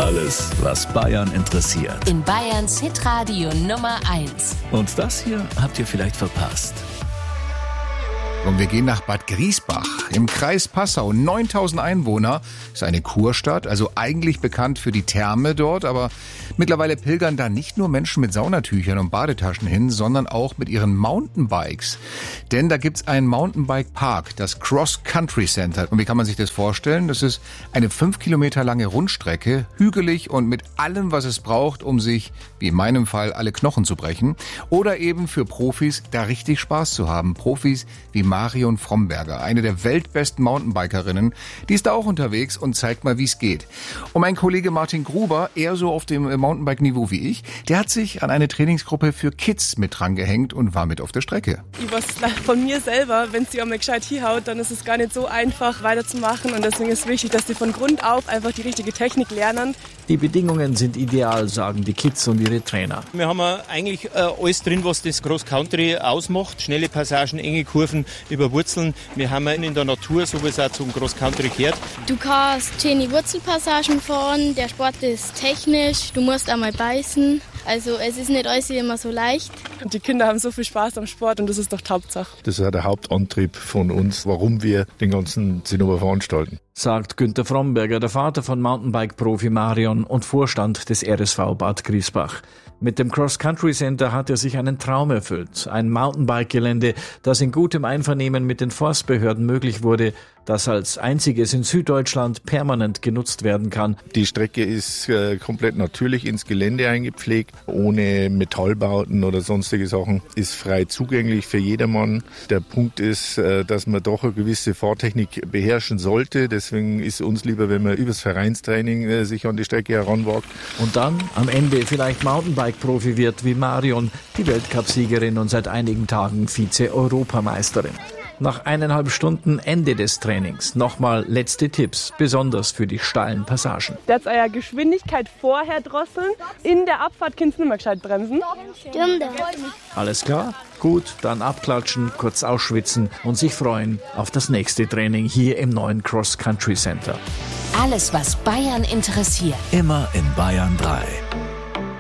Alles, was Bayern interessiert. In Bayerns Hitradio Nummer 1. Und das hier habt ihr vielleicht verpasst. Und wir gehen nach Bad Griesbach im Kreis Passau. 9000 Einwohner, ist eine Kurstadt, also eigentlich bekannt für die Therme dort. Aber mittlerweile pilgern da nicht nur Menschen mit Saunatüchern und Badetaschen hin, sondern auch mit ihren Mountainbikes. Denn da gibt's einen Mountainbike-Park, das Cross Country Center. Und wie kann man sich das vorstellen? Das ist eine 5 Kilometer lange Rundstrecke, hügelig und mit allem, was es braucht, um sich, wie in meinem Fall, alle Knochen zu brechen. Oder eben für Profis, da richtig Spaß zu haben. Profis wie Marion Fromberger, eine der weltbesten Mountainbikerinnen, die ist da auch unterwegs und zeigt mal, wie es geht. Und mein Kollege Martin Gruber, eher so auf dem Mountainbike-Niveau wie ich, der hat sich an eine Trainingsgruppe für Kids mit dran gehängt und war mit auf der Strecke. Ich weiß von mir selber, wenn sie einmal gescheit hinhaut, dann ist es gar nicht so einfach weiterzumachen und deswegen ist es wichtig, dass sie von Grund auf einfach die richtige Technik lernen. Die Bedingungen sind ideal, sagen die Kids und ihre Trainer. Wir haben eigentlich alles drin, was das Cross Country ausmacht. Schnelle Passagen, enge Kurven über Wurzeln. Wir haben in der Natur, so wie es auch zum Cross Country gehört. Du kannst schöne Wurzelpassagen fahren, der Sport ist technisch, du musst einmal beißen. Also es ist nicht alles immer so leicht. Und die Kinder haben so viel Spaß am Sport und das ist doch die Hauptsache. Das ist ja der Hauptantrieb von uns, warum wir den ganzen Zinnober veranstalten. Sagt Günter Fromberger, der Vater von Mountainbike-Profi Marion und Vorstand des RSV Bad Griesbach. Mit dem Cross Country Center hat er sich einen Traum erfüllt. Ein Mountainbike-Gelände, das in gutem Einvernehmen mit den Forstbehörden möglich wurde, das als einziges in Süddeutschland permanent genutzt werden kann. Die Strecke ist komplett natürlich ins Gelände eingepflegt, ohne Metallbauten oder sonstige Sachen, ist frei zugänglich für jedermann. Der Punkt ist, dass man doch eine gewisse Fahrtechnik beherrschen sollte. Deswegen ist uns lieber, wenn man übers Vereinstraining sich an die Strecke heranwagt. Und dann am Ende vielleicht Mountainbike-Profi wird wie Marion, die Weltcupsiegerin und seit einigen Tagen Vize-Europameisterin. Nach 1,5 Stunden Ende des Trainings nochmal letzte Tipps, besonders für die steilen Passagen. Jetzt eure Geschwindigkeit vorher drosseln, in der Abfahrt kannst du nicht mehr gescheit bremsen. Alles klar? Gut, dann abklatschen, kurz ausschwitzen und sich freuen auf das nächste Training hier im neuen Cross Country Center. Alles, was Bayern interessiert. Immer in Bayern 3.